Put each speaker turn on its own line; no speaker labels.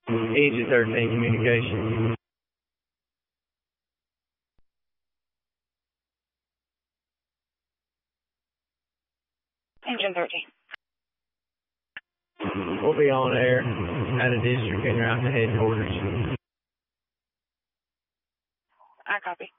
Engine 13 communication.
Engine 13.
We'll be on air at a district and around the headquarters.
I copy.